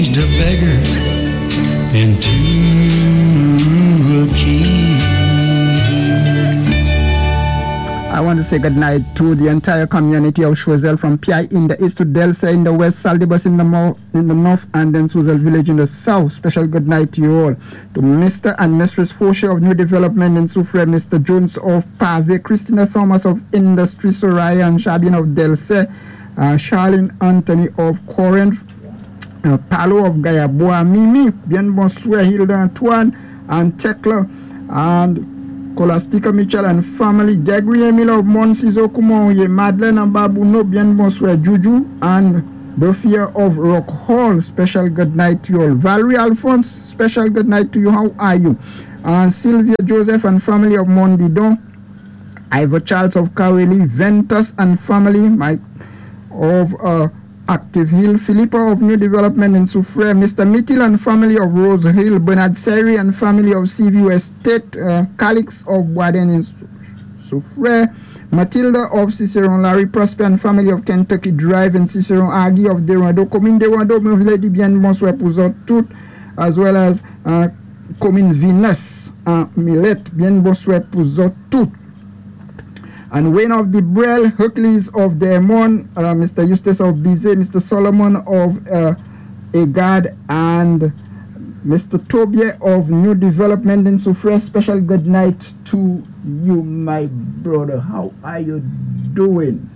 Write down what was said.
A beggar into a king. I want to say good night to the entire community of Choiseul, from Pi in the east to Delse in the west, Saldibus in the north, and then Choiseul village in the south. Special good night to you all. To Mr. and Mistress Foshe of New Development in Soufrière, Mr. Jones of Pave, Christina Thomas of Industry, Soraya and Shabin of Delse, Charlene Anthony of Corinth, Palo of Gayaboa, Mimi, Bien Bonsoir, Hilda Antoine, and Tekla, and Colastica Mitchell and family, Degri Emil of Monsizo Kumonye, Madeleine and Babu No, Bien Bonsoir, Juju, and Dofia of Rock Hall. Special good night to you all. Valerie Alphonse, special good night to you. How are you? And Sylvia Joseph and family of Mondidon, Ivor Charles of Kaweli, Ventus and family, Mike of Active Hill, Philippa of New Development in Soufrière, Mr. Mittil and family of Rose Hill, Bernard Seri and family of Seaview Estate, Calix of Waden in Soufrière, Matilda of Ciceron, Larry Prosper and family of Kentucky Drive in Ciceron, Agui of Derwando, Commune Derwando, Mevledi Bien Bonsoir pour tout, as well as Commune Venus, Millet, Bien Bonsoir pour tout. And Wayne of the Brel, Hercules of the Emon, Mr. Eustace of Bizet, Mr. Solomon of Egad, and Mr. Tobie of New Development in Soufrière. Special good night to you, my brother. How are you doing?